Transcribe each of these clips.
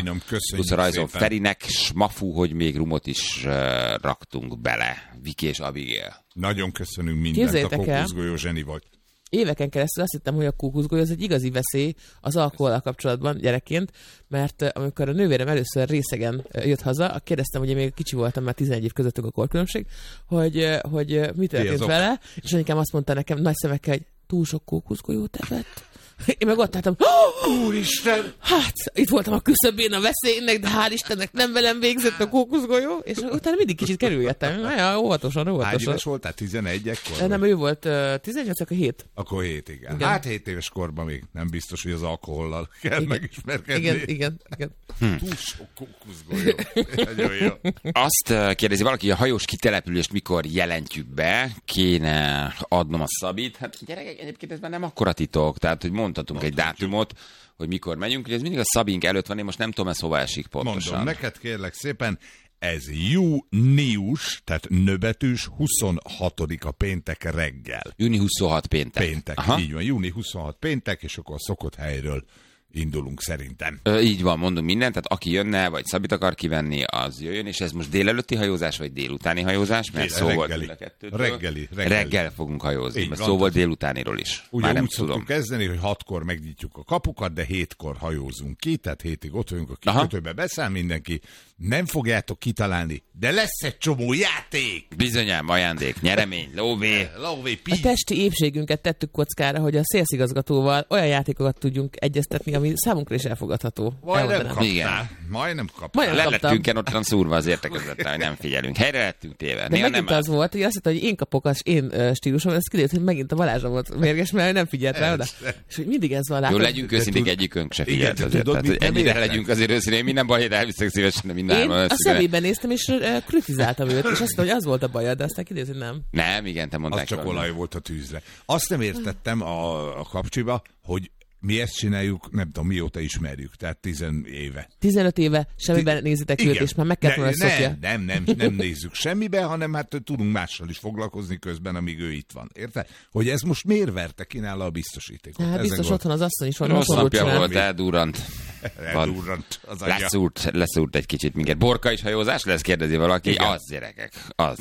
finom, köszönjük Rajzol szépen. Ferinek, smafú, hogy még rumot is raktunk bele. Viki és Abigail. Nagyon köszönünk mindent, Képzeljétek a el. kókuszgolyó zseni vagy. Éveken keresztül azt hittem, hogy a kókuszgolyó az egy igazi veszély az alkohollal kapcsolatban gyerekként, mert amikor a nővérem először részegen jött haza, kérdeztem, ugye még kicsi voltam, már 11 év közöttük a korkülönbség, hogy mi történt vele, és anyukám azt mondta nekem nagy szemekkel, hogy túl sok kókuszgolyót evett. Én meg ott álltam, Úristen! hát itt voltam a küszöbén a veszélynek, de hál' Istennek nem velem végzett a kókuszgolyó, és utána mindig kicsit kerülgettem. Óvatosan. Hány éves voltál? 11-ekkor? Nem, ő volt 18, akkor 7. Akkor 7, igen. Igen. Hát 7 éves korban még nem biztos, hogy az alkohollal kell megismerkedni. Igen. Túl sok kókuszgolyó. Nagyon jó. Azt kérdezi valaki, hogy a hajós kitelepülést mikor jelentjük be, kéne adnom a Szabit. Hát gyerekek, egyébként ez már nem akkora titok, tehát hogy mondhatunk egy dátumot, hogy mikor megyünk, hogy ez mindig a Szabink előtt van, én most nem tudom, ez hova esik pontosan. Mondom, neked kérlek szépen, ez június, tehát nőbetűs 26-a péntek reggel. Júni 26 péntek. Péntek, így van, júni 26 péntek, és akkor a szokott helyről indulunk szerintem. Így van, mondunk mindent, tehát aki jönne, vagy Szabit akar kivenni, az jöjjön, és ez most délelőtti hajózás, vagy délutáni hajózás, mert szó volt mind a kettőtől. Reggeli. Reggel fogunk hajózni, Így mert van. szó volt délutániról is. Ugye Már nem úgy tudom. szoktunk kezdeni, hogy 6-kor megnyitjuk a kapukat, de 7-kor hajózunk ki, tehát 7-ig ott vagyunk, a kikötőbe beszáll mindenki. Nem fogjátok kitalálni, de lesz egy csomó játék! Bizonyám, ajándék, nyeremény, lóvé. A testi épségünket tettük kockára, hogy a szélszigazgatóval olyan játékokat tudjunk egyeztetni, ami számunkra is elfogadható. Majdnem kaptál. Nem Le kaptam. lettünk ott szúrva az értekezlettel, hogy nem figyelünk. Helyre lettünk téve. De Néha megint nem az volt, hogy azt hitte, hogy én kapok az én stílusom, ez kiderült, hogy megint a Balázsa volt mérges, mert nem figyelt rá oda. És hogy mindig ez van, Jó, látod? legyünk őszinték, egyikünk se figyelt Igen, azért. tudod, Tehát, hogy mit nem ennyire értek? legyünk azért őszintén, minden bajét elviszek szívesen, de minden Én a szemébe néztem, és kritizáltam őt, és azt mondta, hogy az volt a baja, de aztán kiderült, hogy nem. Nem, igen, te mondták. Az csak volna. olaj volt a tűzre. Azt nem értettem a kapcsiba, hogy mi ezt csináljuk, nem tudom, mióta ismerjük, tehát 10 éve. 15 éve semmiben nézitek őt, és már meg kellett volna szokja. Nem nézzük semmibe, hanem hát tudunk mással is foglalkozni közben, amíg ő itt van. Érted? Hogy ez most miért verte ki nála a biztosítékot? Hát Ezen biztos gond- otthon az asszony is van. Rossz motorról napja csinál. volt, eldurrant. Eldurrant az anyja. Leszúrt egy kicsit minket. Borka is hajózás lesz, kérdezi valaki. Igen. Az, gyerekek.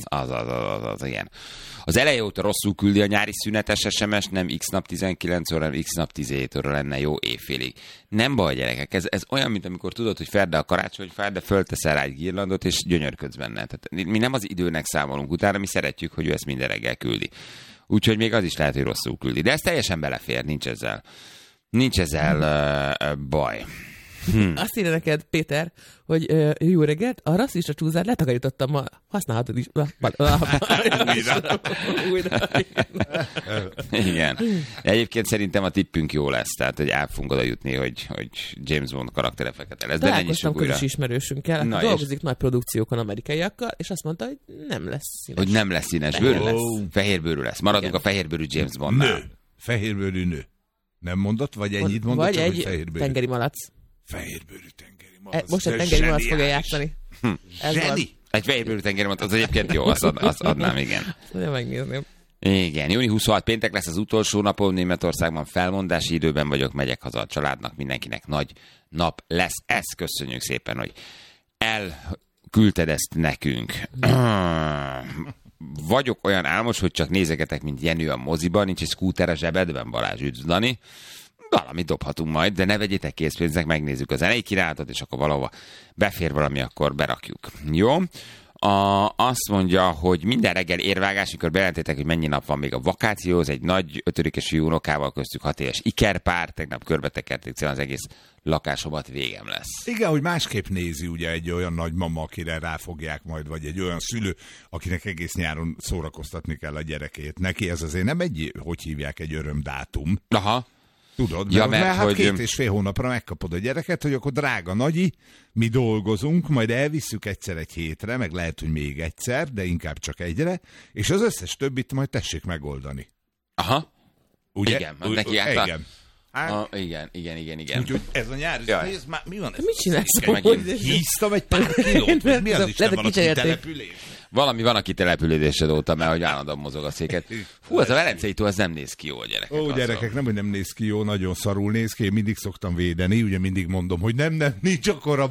Az, igen. Az eleje óta rosszul küldi a nyári szünetes SMS, nem x nap 19 óra, hanem x nap 17 óra lenne jó éjfélig. Nem baj, gyerekek, ez olyan, mint amikor tudod, hogy ferde a karácsonyfát, de fölteszel rá egy girlandot, és gyönyörködsz benne. Tehát mi nem az időnek számolunk utána, mi szeretjük, hogy ő ezt minden reggel küldi. Úgyhogy még az is lehet, hogy rosszul küldi. De ez teljesen belefér, nincs ezzel baj. Azt írja neked, Péter, hogy jó reggelt, a rasszista csúzát letakarítottam ma. Használhatod is. Újra. Igen. Egyébként szerintem a tippünk jó lesz, tehát hogy el fogunk oda jutni, hogy James Bond karaktere fekete lesz. De ne Találkoztam nyissuk újra. közös ismerősünkkel, aki Na, dolgozik nagy produkciókon amerikaiakkal, és azt mondta, hogy nem lesz színes. Hogy nem lesz színes Fehér bőrű, lesz. Fehérbőrű lesz. Maradunk Igen. a fehérbőrű James Bondnál. Nő. Fehérbőrű nő. Nem mondott? Vagy ennyit mondott? Vagy csak, hogy egy fehérbőrű. tengeri malac. Fehérbőrű tengeri malac. Most egy Ez tengeri malac fogja zseniális. játszani. Ez van. Zseni! Egy fehérbőrű tengermond, az egyébként jó, azt adnám, igen. Nagyon megnézném. Igen, júni 26 péntek lesz az utolsó napom Németországban, felmondási időben vagyok, megyek haza a családnak, mindenkinek nagy nap lesz. Ezt köszönjük szépen, hogy elküldted ezt nekünk. Vagyok olyan álmos, hogy csak nézegetek, mint Jenő a moziban, nincs egy szkúter a zsebedben, Balázs, üdv, Dani. Valamit dobhatunk majd, de ne vegyétek készpénznek, megnézzük a zenei kínálatot, és akkor valahova befér valami, akkor berakjuk. Jó? Azt mondja, hogy minden reggel érvágás, mikor bejelentettek, hogy mennyi nap van még a vakációhoz, egy nagy 5. fiú unokával, köztük 6 éves ikerpár, tegnap körbetekerték, az egész lakásomat végem lesz. Igen, hogy másképp nézi ugye egy olyan nagymama, akire ráfogják majd, vagy egy olyan szülő, akinek egész nyáron szórakoztatni kell a gyerekét. Neki ez azért nem egy, hogy hívják, egy örömdátum. Aha. Tudod, Ja, mert hát hogy 2,5 hónapra megkapod a gyereket, hogy akkor drága nagyi, mi dolgozunk, majd elvisszük egyszer egy hétre, meg lehet, hogy még egyszer, de inkább csak egyre, és az összes többit majd tessék megoldani. Aha. Ugye? Igen, neki által... Igen. Hát, Igen. úgyhogy ez a nyári, Jaj. nézd már, mi van ez? Mit csinálsz? Megint Híztam egy pár kilót, vagy mi az Isten van a kitelepülés? Valami van a kitelepülésed óta, mert hogy állandóan mozog a széket. Hú, ez a Velencei tó, ez nem néz ki jól, gyerekek. Ó, gyerekek, nem, hogy nem néz ki jó, nagyon szarul néz ki, én mindig szoktam védeni, ugye mindig mondom, hogy nem, nincs akkora